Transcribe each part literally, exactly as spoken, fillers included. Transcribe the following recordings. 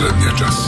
последния час.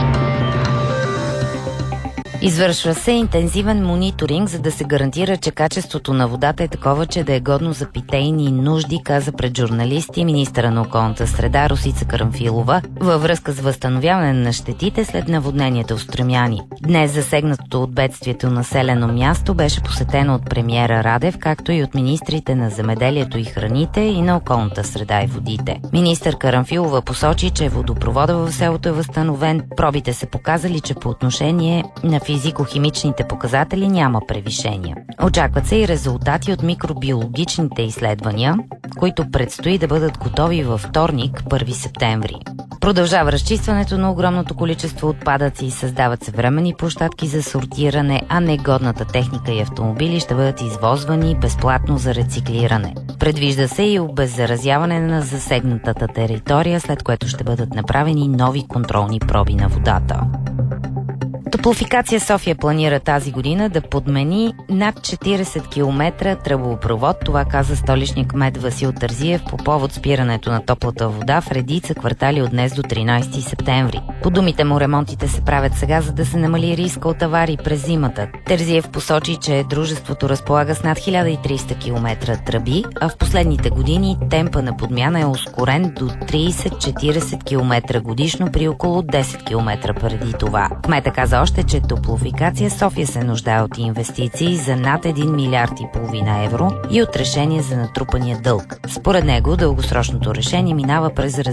Извършва се интензивен мониторинг, за да се гарантира, че качеството на водата е такова, че да е годно за питейни нужди, каза пред журналисти министъра на околната среда Росица Карамфилова във връзка с възстановяване на щетите след наводнението в Струмяни. Днес засегнатото от бедствието населено място беше посетено от премиера Радев, както и от министрите на земеделието и храните и на околната среда и водите. Министър Карамфилова посочи, че водопровода в селото е възстановен. Пробите са показали, че по отношение на физико-химичните показатели няма превишения. Очакват се и резултати от микробиологичните изследвания, които предстои да бъдат готови във вторник, първи септември. Продължава разчистването на огромното количество отпадъци и създават се временни площадки за сортиране, а негодната техника и автомобили ще бъдат извозвани безплатно за рециклиране. Предвижда се и обеззаразяване на засегнатата територия, след което ще бъдат направени нови контролни проби на водата. Топлофикация София планира тази година да подмени над четирийсет километра тръбопровод. Това каза столичния кмет Васил Терзиев по повод спирането на топлата вода в редица квартали от днес до тринайсети септември. По думите му, ремонтите се правят сега, за да се намали риска от аварии през зимата. Терзиев посочи, че дружеството разполага с над хиляда и триста километра тръби, а в последните години темпа на подмяна е ускорен до трийсет-четирийсет километра годишно при около десет километра преди това. Кмета каза още, че Топлофикация София се нуждае от инвестиции за над един милиард и половина евро и от решение за натрупания дълг. Според него, дългосрочното решение минава през